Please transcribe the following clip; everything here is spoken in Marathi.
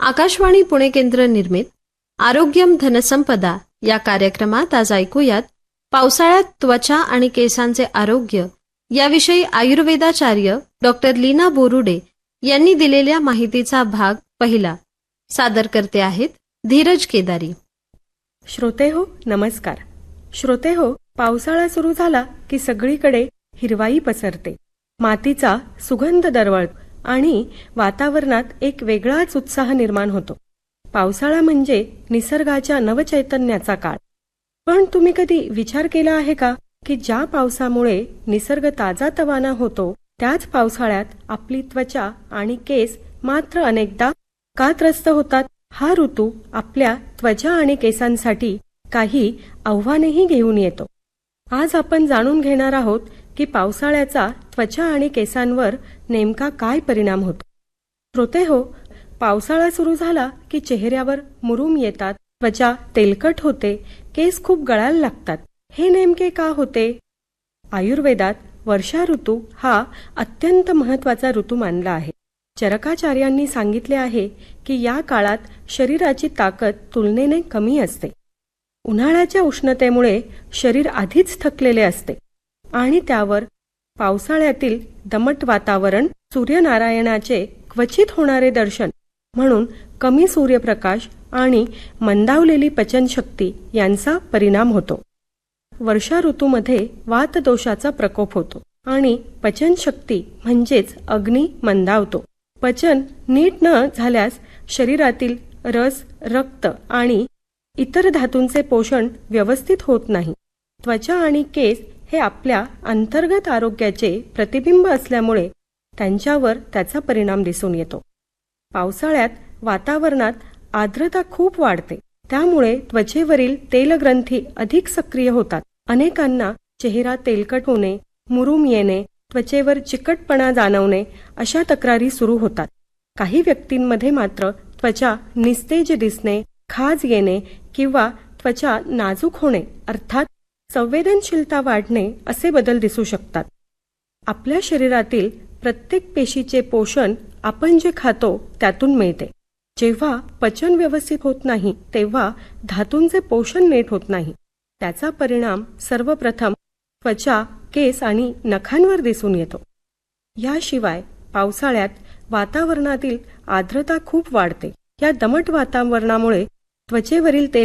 आकाशवाणी पुणे केंद्र निर्मित आरोग्यम धनसंपदा या कार्यक्रमात आज ऐकूयात पावसाळ्यात त्वचा आणि केसांचे आरोग्य याविषयी आयुर्वेदाचार्य डॉक्टर लीना बोरुडे यांनी दिलेल्या माहितीचा भाग पहिला. सादर करते आहेत धीरज केदारी. श्रोते हो, नमस्कार. श्रोते हो, पावसाळा सुरू झाला की सगळीकडे हिरवाई पसरते, मातीचा सुगंध दरवळतो आणि वातावरणात एक वेगळाच उत्साह निर्माण होतो. पावसाळा म्हणजे निसर्गाच्या नवचैतन्याचा काळ. पण तुम्ही कधी विचार केला आहे का की ज्या पावसामुळे निसर्ग ताजातवाना होतो, त्याच पावसाळ्यात आपली त्वचा आणि केस मात्र अनेकदा का त्रस्त होतात? हा ऋतू आपल्या त्वचा आणि केसांसाठी काही आव्हानेही घेऊन येतो. आज आपण जाणून घेणार आहोत की पावसाळ्याचा त्वचा आणि केसांवर नेमका काय परिणाम होतो. श्रोते हो, पावसाळा सुरू झाला की चेहऱ्यावर मुरूम येतात, त्वचा तेलकट होते, केस खूप गळायला लागतात. हे नेमके का होते? आयुर्वेदात वर्षा ऋतू हा अत्यंत महत्वाचा ऋतू मानला आहे. चरकाचार्यांनी सांगितले आहे की या काळात शरीराची ताकद तुलनेने कमी असते. उन्हाळ्याच्या उष्णतेमुळे शरीर आधीच थकलेले असते आणि त्यावर पावसाळ्यातील दमट वातावरण, सूर्यनारायणाचे क्वचित होणारे दर्शन म्हणून कमी सूर्यप्रकाश आणि मंदावलेली पचनशक्ती यांचा परिणाम होतो. वर्षा ऋतूमध्ये वातदोषाचा प्रकोप होतो आणि पचनशक्ती म्हणजेच अग्नी मंदावतो. पचन नीट न झाल्यास शरीरातील रस, रक्त आणि इतर धातूंचे पोषण व्यवस्थित होत नाही. त्वचा आणि केस हे आपल्या अंतर्गत आरोग्याचे प्रतिबिंब असल्यामुळे त्यांच्यावर त्याचा परिणाम दिसून येतो. पावसाळ्यात वातावरणात आर्द्रता खूप वाढते, त्यामुळे त्वचेवरील तेलग्रंथी अधिक सक्रिय होतात. अनेकांना चेहरा तेलकट होणे, मुरूम येणे, त्वचेवर चिकटपणा जाणवणे अशा तक्रारी सुरू होतात. काही व्यक्तींमध्ये मात्र त्वचा निस्तेज दिसणे, खाज येणे किंवा त्वचा नाजूक होणे अर्थात संवेदनशीलता वाढणे असे बदल दिसू शकतात. आपल्या शरीरातील प्रत्येक पेशीचे पोषण आपण जे खातो त्यातून मिळते. जेव्हा पचन व्यवस्थित होत नाही तेव्हा धातूंचे पोषण नीट होत नाही. त्याचा परिणाम सर्वप्रथम त्वचा, केस आणि नखांवर दिसून येतो. याशिवाय पावसाळ्यात वातावरणातील आर्द्रता खूप वाढते. या दमट वातावरणामुळे त्वचेवरील